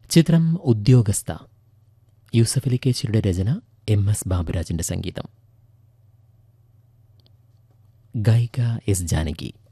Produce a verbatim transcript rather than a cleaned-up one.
ചിത്രം ഉദ്യോഗസ്ഥ. യൂസഫ് അലി കേച്ചിയുടെ രചന, M S ബാബുരാജിന്റെ സംഗീതം. ഗായിക എസ് ജാനകി.